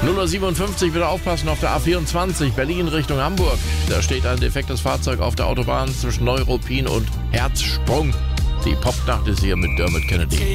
0:57 Uhr, wieder aufpassen auf der A24 Berlin Richtung Hamburg. Da steht ein defektes Fahrzeug auf der Autobahn zwischen Neuruppin und Herzsprung. Die Popnacht ist hier mit Dermot Kennedy.